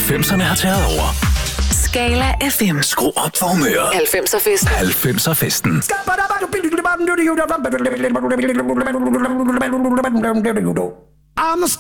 90'erne har taget over. Skala FM. Skru op for humøret. 90'er festen. 90'er festen. I'm